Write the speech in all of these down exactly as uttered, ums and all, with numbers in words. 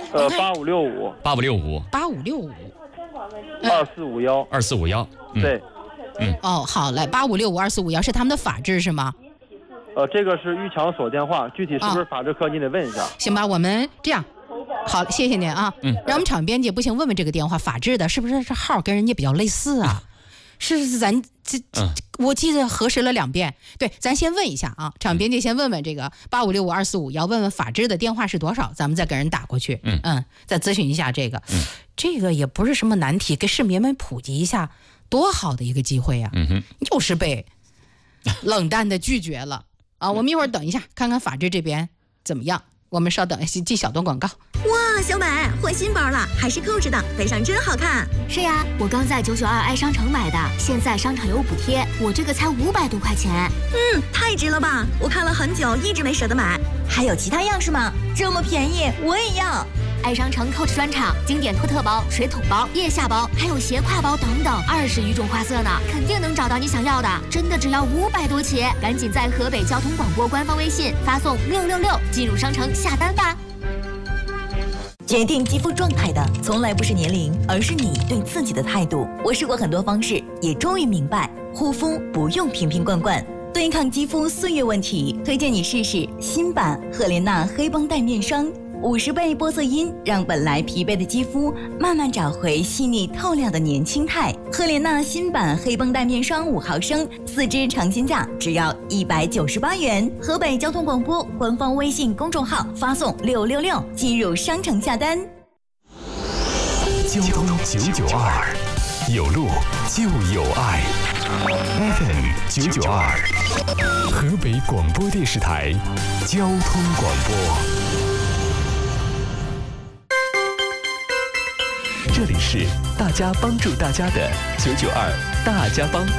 呃，八五六五， 八五六五， 八五六五， 二四五幺， 二四五幺。 对。 嗯。 哦，好，来，八五六五二四五幺是他们的法制是吗？ 呃，这个是玉强所电话，具体是不是法制科你得问一下。 行吧，我们这样，好，谢谢您啊。 嗯， 让我们场编辑不行问问这个电话，法制的是不是这号跟人家比较类似啊？是咱这这，我记得核实了两遍。对，咱先问一下啊，场编辑先问问这个八五六五二四五，要问问法制的电话是多少，咱们再给人打过去。 嗯嗯，再咨询一下这个。 嗯， 这个也不是什么难题，给市民们普及一下，多好的一个机会呀！ 嗯哼， 又是被冷淡的拒绝了啊！我们一会儿等一下，看看法制这边怎么样。我们稍等，记小段广告。 哇，小美换新包了，还是扣着的，背上真好看。 是呀，我刚在九九二爱商城买的，现在商场有补贴，我这个才五百多块钱。 嗯，太值了吧！我看了很久，一直没舍得买。还有其他样式吗？这么便宜，我也要。 爱商城 Coach 专场，经典托特包、水桶包、腋下包，还有斜挎包等等，二十余种花色呢，肯定能找到你想要的。真的只要五百多起，赶紧在河北交通广播官方微信发送六六六进入商城下单吧。 决定肌肤状态的从来不是年龄，而是你对自己的态度。我试过很多方式，也终于明白，护肤不用瓶瓶罐罐。对抗肌肤岁月问题，推荐你试试新版赫莲娜黑绷带面霜。五十倍玻色因让本来疲惫的肌肤慢慢找回细腻透亮的年轻态。赫莲娜新版黑绷带面霜五毫升，四支尝鲜价只要一百九十八元。河北交通广播官方微信公众号发送六六六进入商城下单。 交通九九二，有路就有爱。F M 九九二，河北广播电视台交通广播。这里是大家帮助大家的九九二大家帮。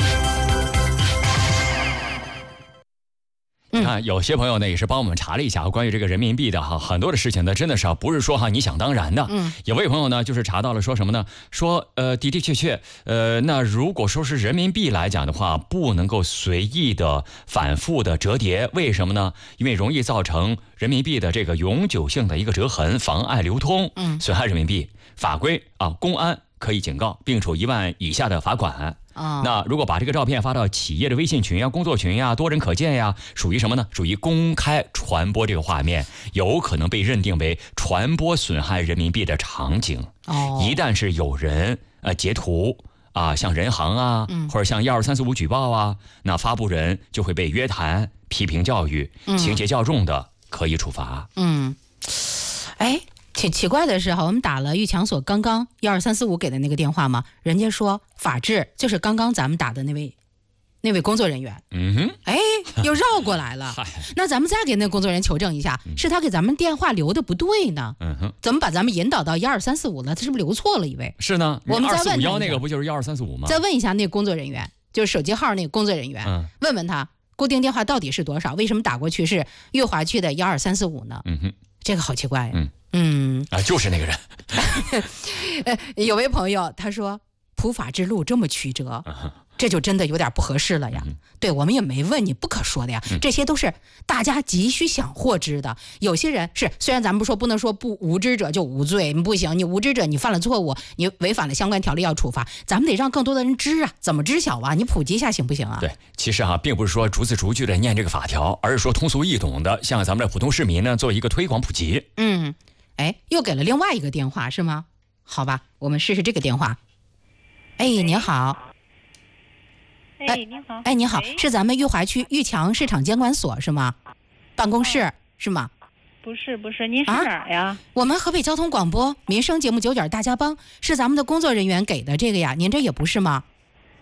你看，有些朋友呢也是帮我们查了一下关于这个人民币的哈，很多的事情呢真的是啊不是说哈你想当然的。 嗯， 有位朋友呢就是查到了说什么呢？说呃的的确确呃那如果说是人民币来讲的话，不能够随意的反复的折叠，为什么呢？因为容易造成人民币的这个永久性的一个折痕，妨碍流通， 嗯， 损害人民币。法规啊，公安可以警告，并处一万以下的罚款。 啊， 那如果把这个照片发到企业的微信群呀、工作群呀、多人可见呀，属于什么呢？属于公开传播这个画面，有可能被认定为传播损害人民币的场景。 哦， 一旦是有人呃截图啊，像人行啊， 嗯、 或者像一二三四五举报啊，那发布人就会被约谈、批评教育，情节较重的可以处罚。 嗯，哎。奇奇怪的是哈，我们打了玉强所刚刚一二三四五给的那个电话嘛，人家说法制就是刚刚咱们打的那位那位工作人员。 嗯哼， 哎，又绕过来了。那咱们再给那个工作人员求证一下，是他给咱们电话留的不对呢？ 嗯哼， 怎么把咱们引导到一二三四五了？他是不是留错了一位？ 是呢， 我们再问他那个不就是一二三四五吗？ 再问一下那个工作人员，就是手机号那个工作人员， 嗯、 问问他固定电话到底是多少？为什么打过去是裕华区的一二三四五呢？ 嗯哼， 这个好奇怪呀。 嗯。 嗯啊，就是那个人。 有位朋友他说，普法之路这么曲折， 嗯、 这就真的有点不合适了呀。 嗯、 对，我们也没问你不可说的呀， 嗯、 这些都是大家急需想获知的。有些人是，虽然咱们不说不能说不无知者就无罪，不行，你无知者你犯了错误，你违反了相关条例要处罚，咱们得让更多的人知啊，怎么知晓啊？你普及一下行不行啊？ 对，其实哈、啊，并不是说逐字逐句的念这个法条，而是说通俗易懂的，向咱们的普通市民呢做一个推广普及。 嗯。哎，又给了另外一个电话是吗？好吧，我们试试这个电话。哎，您好。 哎，您好。 哎，您好，是咱们裕华区裕强市场监管所是吗？办公室、哦、是吗？ 不是不是，您是哪儿呀、啊？ 我们河北交通广播民生节目九点大家帮是咱们的工作人员给的这个呀，您这也不是吗？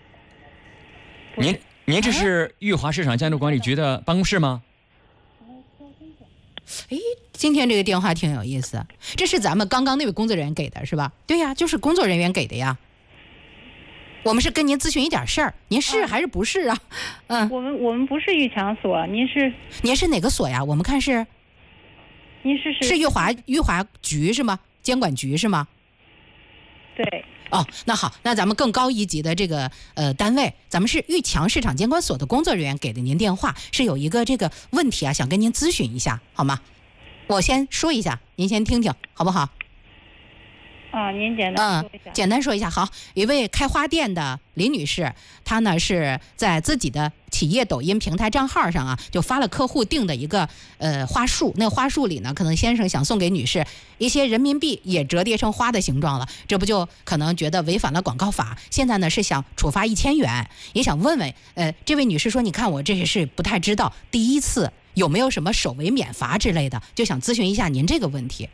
您您这是裕华市场监督管理局的办公室吗？ 哎，今天这个电话挺有意思，这是咱们刚刚那位工作人员给的是吧？对呀，就是工作人员给的呀。我们是跟您咨询一点事儿，您是还是不是啊？嗯， 我们我们不是裕强所，您是您是哪个所呀？我们看是， 您是是是裕华裕华局是吗？监管局是吗？ 对。 哦，那好，那咱们更高一级的这个呃单位，咱们是裕强市场监管所的工作人员给的您电话，是有一个这个问题啊，想跟您咨询一下，好吗？ 我先说一下，您先听听好不好？ 啊，您简单说一下。 嗯，简单说一下。好，一位开花店的李女士，她呢是在自己的企业抖音平台账号上啊，就发了客户订的一个呃花束。那花束里呢，可能先生想送给女士一些人民币，也折叠成花的形状了，这不就可能觉得违反了广告法？现在呢是想处罚一千元，也想问问呃这位女士说，你看我这是不太知道，第一次有没有什么首违免罚之类的，就想咨询一下您这个问题。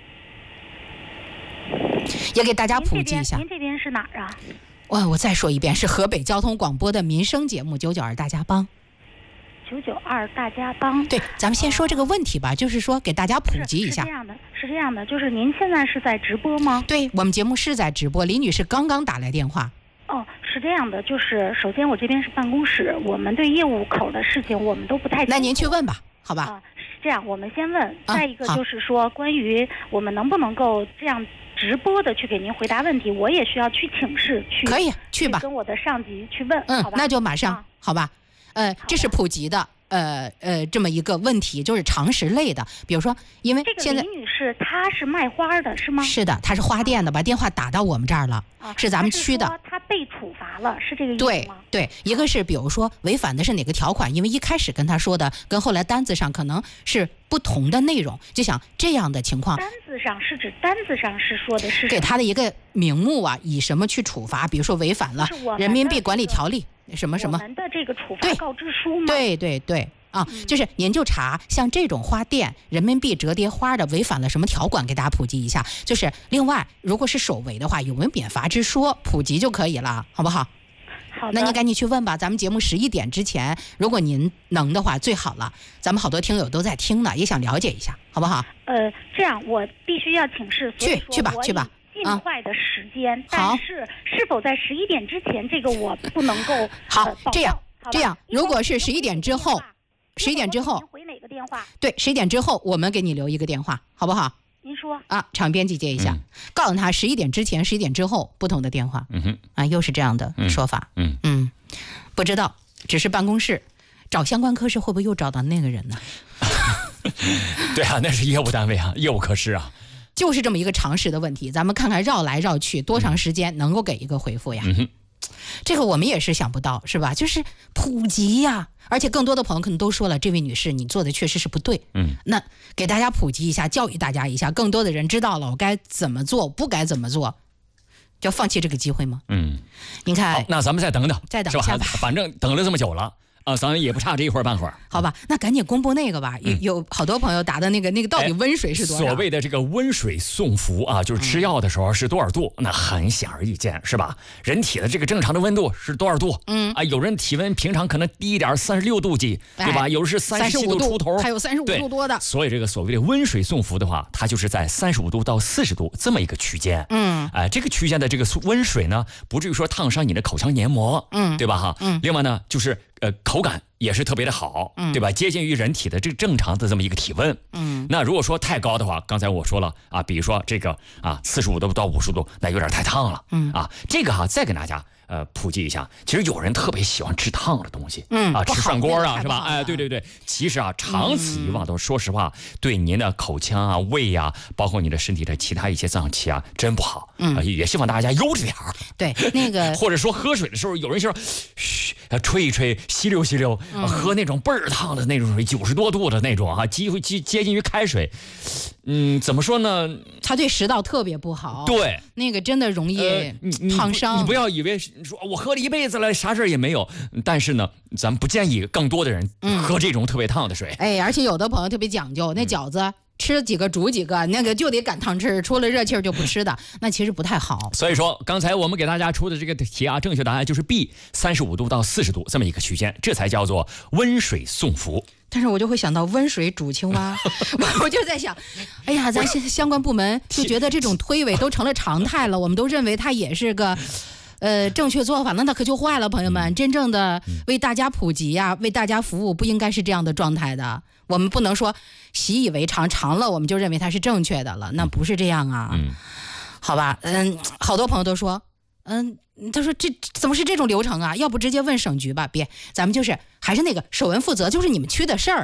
也给大家普及一下。 您这边是哪儿啊？ 我我再说一遍，是河北交通广播的民生节目九九二大家帮。 九九二大家帮。 对，咱们先说这个问题吧，哦、就是说给大家普及一下。 是这样的，是这样的，就是您现在是在直播吗？ 对，我们节目是在直播。李女士刚刚打来电话。 哦，是这样的，就是首先我这边是办公室，我们对业务口的事情我们都不太清楚。 那您去问吧，好吧？ 啊，是这样，我们先问。 啊、 再一个就是说，关于我们能不能够这样直播的去给您回答问题，我也需要去请示去。 可以去吧， 跟我的上级去问。 嗯， 好吧， 那就马上， 啊、 好吧？呃，这是普及的。呃呃，这么一个问题，就是常识类的，比如说，因为现在这个李女士她是卖花的，是吗？ 是的，她是花店的，把电话打到我们这儿了， 啊、 是咱们区的。 她被处罚了，是这个意思吗？ 对对，一个是比如说违反的是哪个条款，因为一开始跟她说的跟后来单子上可能是不同的内容，就想这样的情况。 单子上是指单子上是说的是给她的一个名目啊，以什么去处罚？比如说违反了人民币管理条例，什么什么。 我们的这个处罚告知书吗？ 对对对。啊，就是您就查像这种花店人民币折叠花的违反了什么条款，给大家普及一下。就是另外，如果是首违的话，有没有免罚之说，普及就可以了，好不好？ 好的。 那您赶紧去问吧。咱们节目十一点之前，如果您能的话，最好了。咱们好多听友都在听呢，也想了解一下，好不好？ 呃，这样我必须要请示， 去去吧，去吧。 尽快的时间， 啊、 但是是否在十一点之前，这个我不能够好、 呃、 这样这样，如果是十一点之后。十一点之后回哪个电话？ 对，十一点之后我们给你留一个电话，好不好？ 您说啊，场编辑接一下，嗯、告诉他十一点之前、十一点之后不同的电话。 嗯哼， 啊，又是这样的说法。 嗯嗯, 嗯，不知道，只是办公室找相关科室会不会又找到那个人呢？ 对啊，那是业务单位啊，业务科室啊。 就是这么一个常识的问题，咱们看看绕来绕去多长时间能够给一个回复呀？ 嗯哼。 这个我们也是想不到，是吧？就是普及呀，而且更多的朋友可能都说了，这位女士你做的确实是不对。 嗯， 那给大家普及一下，教育大家一下，更多的人知道了我该怎么做，不该怎么做，就放弃这个机会吗？ 嗯， 您看， 好，那咱们再等等， 再等一下吧， 反正等了这么久了。啊，咱们也不差这一会儿半会儿， 好吧？那赶紧公布那个吧。有、嗯、有好多朋友打的那个那个到底温水是多少？ 所谓的这个温水送服啊，就是吃药的时候是多少度？嗯、那很显而易见，是吧？人体的这个正常的温度是多少度？ 嗯啊，有人体温平常可能低一点，三十六度几，对吧？ 哎、 有的是三十七度出头， 还有三十五度多的。 所以这个所谓的温水送服的话，它就是在三十五度到四十度这么一个区间。 嗯， 哎、呃，这个区间的这个温水呢，不至于说烫伤你的口腔黏膜， 嗯， 对吧？哈， 嗯。 另外呢，就是呃口感。也是特别的好， 嗯， 对吧？接近于人体的这个正常的这么一个体温， 嗯。 那如果说太高的话，刚才我说了啊，比如说这个啊，四十五度到五十度，那有点太烫了， 嗯啊，这个哈、啊，再给大家呃普及一下，其实有人特别喜欢吃烫的东西， 嗯啊，吃涮锅啊，是吧？ 哎， 对对对，其实啊，长此以往都说实话，对您的口腔啊、胃呀、啊，包括你的身体的其他一些脏器啊，真不好， 嗯， 啊、也希望大家悠着点儿。 对，那个或者说喝水的时候，有人说，嘘，吹一吹，吸溜吸溜， 嗯、 喝那种倍儿烫的那种水，九十多度的那种啊，几乎接接近于开水。嗯，怎么说呢？ 它对食道特别不好。 对， 那个真的容易烫伤、 呃。你不要以为说我喝了一辈子了，啥事也没有。但是呢，咱们不建议更多的人喝这种特别烫的水。 嗯、哎，而且有的朋友特别讲究，那饺子。嗯吃几个煮几个，那个就得赶汤吃，出了热气儿就不吃的，那其实不太好。 所以说，刚才我们给大家出的这个题啊，正确答案就是 B， 三十五度到四十度这么一个区间，这才叫做温水送服。 但是我就会想到温水煮青蛙，我我就在想，哎呀，咱相关部门就觉得这种推诿都成了常态了，我们都认为它也是个。呃，正确做法，那那可就坏了，朋友们。真正的为大家普及呀、啊，为大家服务，不应该是这样的状态的。我们不能说习以为常，常了我们就认为它是正确的了，那不是这样啊。 嗯， 好吧，嗯，好多朋友都说，嗯，他说这怎么是这种流程啊？要不直接问省局吧？别，咱们就是还是那个首文负责，就是你们区的事儿。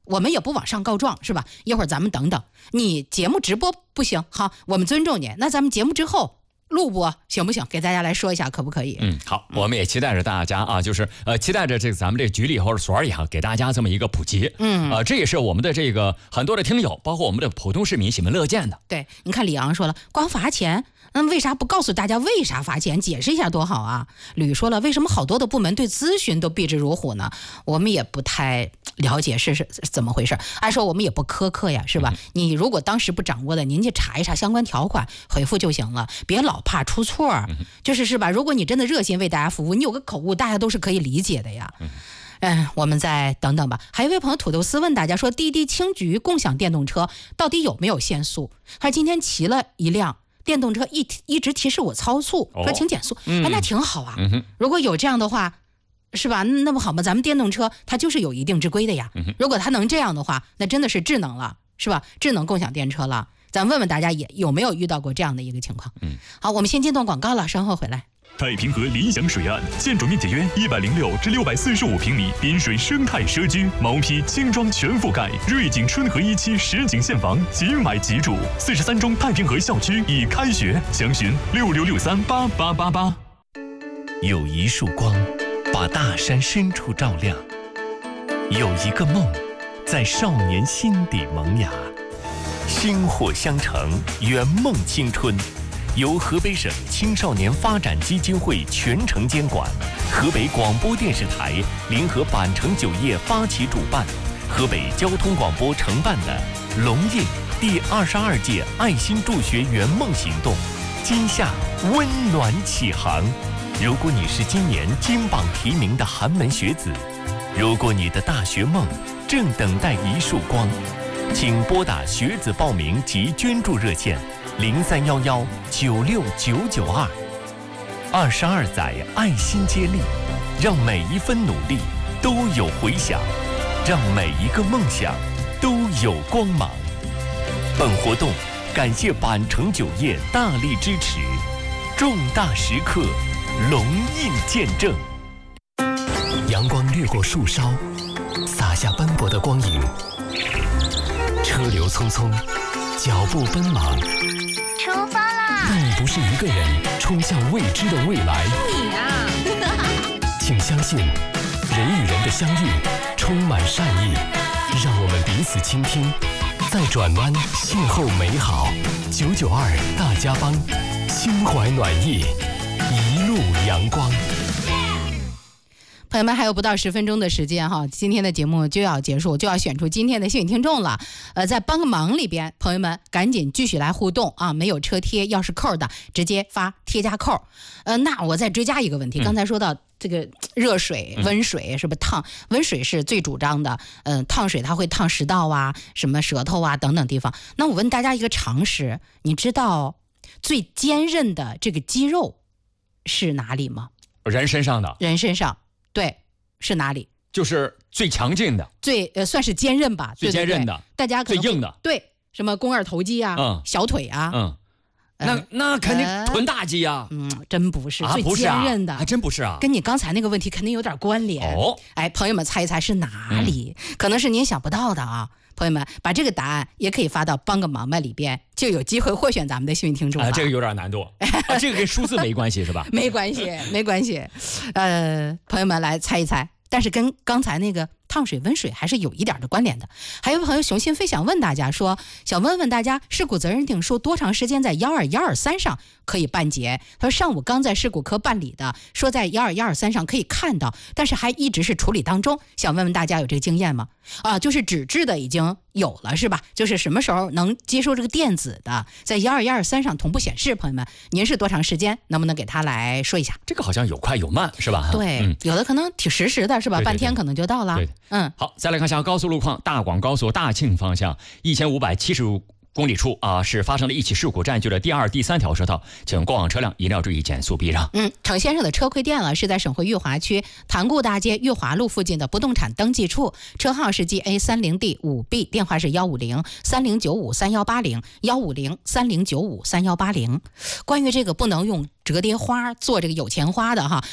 我们也不往上告状，是吧？一会儿咱们等等，你节目直播不行，好，我们尊重你。那咱们节目之后录播行不行？给大家来说一下，可不可以？ 嗯，好，我们也期待着大家啊，就是呃，期待着这个咱们这个局里或者所里哈，给大家这么一个普及。嗯，呃，这也是我们的这个很多的听友，包括我们的普通市民喜闻乐见的。 对，你看李阳说了，光罚钱。那为啥不告诉大家为啥罚钱？解释一下多好啊！吕说了，为什么好多的部门对咨询都避之如虎呢？我们也不太了解是是怎么回事。按说我们也不苛刻呀，是吧？嗯、你如果当时不掌握的，您去查一查相关条款，回复就行了，别老怕出错。嗯、就是是吧？如果你真的热心为大家服务，你有个口误，大家都是可以理解的呀。嗯嗯，我们再等等吧。还有一位朋友土豆丝问大家说，滴滴青桔共享电动车到底有没有限速？他今天骑了一辆电动车一一直提示我超速，说请减速，哦嗯、哎，那挺好啊。嗯、如果有这样的话，是吧？那不好吗？咱们电动车它就是有一定之规的呀。嗯、如果它能这样的话，那真的是智能了，是吧？智能共享电车了。咱问问大家也有没有遇到过这样的一个情况？嗯，好，我们先进段广告了，稍后回来。 太平河理想水岸建筑面积约一百零六至六百四十五平米，滨水生态社区，毛坯轻装全覆盖，瑞景春和一期实景现房，即买即住。四十三中太平河校区已开学，详询六六六三八八八八。 有一束光，把大山深处照亮；有一个梦，在少年心底萌芽。薪火相承，圆梦青春。由河北省青少年发展基金会全程监管，河北广播电视台联合板城酒业发起主办，河北交通广播承办的龙印第二十二届爱心助学圆梦行动，今夏温暖启航。如果你是今年金榜题名的寒门学子，如果你的大学梦正等待一束光，请拨打学子报名及捐助热线零三幺幺九六九九二。二十二载爱心接力，让每一分努力都有回响，让每一个梦想都有光芒。本活动感谢板城酒业大力支持，重大时刻龙印见证。 阳光掠过树梢，洒下斑驳的光影。车流匆匆，脚步奔忙。 出发啦！ 但你不是一个人冲向未知的未来。 你啊！ 请相信，人与人的相遇充满善意，让我们彼此倾听，再转弯邂逅美好。九九二大家帮，心怀暖意，一路阳光。 朋友们，还有不到十分钟的时间哈，今天的节目就要结束，就要选出今天的幸运听众了。呃，在帮个忙里边，朋友们赶紧继续来互动啊！没有车贴钥匙扣的，直接发贴加扣。呃，那我再追加一个问题，刚才说到这个热水、温水是不是烫？温水是最主张的，嗯、呃，烫水它会烫食道啊、什么舌头啊等等地方。那我问大家一个常识，你知道最坚韧的这个肌肉是哪里吗？ 人身上的。 人身上。对，是哪里？ 就是最强劲的， 最呃算是坚韧吧， 最坚韧的， 对对对大家可能最硬的， 对，什么肱二头肌啊，嗯，小腿啊， 嗯，那、呃、那肯定臀大肌啊， 嗯，真不是、 啊、 最坚韧的， 还、啊、真不是啊， 跟你刚才那个问题肯定有点关联哦。哎，朋友们猜一猜是哪里？嗯、可能是您想不到的啊。朋友们，把这个答案也可以发到帮个忙吧里边，就有机会获选咱们的幸运听众了。 啊，这个有点难度，啊、这个跟数字没关系是吧？ 没关系，没关系。呃，朋友们来猜一猜，但是跟刚才那个烫水温水还是有一点的关联的。还有朋友熊心飞想问大家说，想问问大家，事故责任定书多长时间在幺二幺二三上可以办结？他说上午刚在事故科办理的，说在幺二幺二三上可以看到，但是还一直是处理当中。想问问大家有这个经验吗？啊，就是纸质的已经有了是吧？就是什么时候能接收这个电子的，在幺二幺二三上同步显示。朋友们，您是多长时间？能不能给他来说一下？ 这个好像有快有慢是吧？ 对，嗯、有的可能挺实时的是吧？对对对，半天可能就到了。 对， 嗯， 好，再来看一下高速路况，大广高速大庆方向一千五百七十公里处啊，是发生了一起事故，占据了第二、第三条车道，请过往车辆一定要注意减速避让。 嗯，程先生的车亏电了，是在省会裕华区塘沽大街裕华路附近的不动产登记处，车号是 G A 三零 D 五 B， 电话是幺五零三零九五三幺八零幺五零三零九五三幺八零。关于这个不能用折叠花做这个有钱花的哈。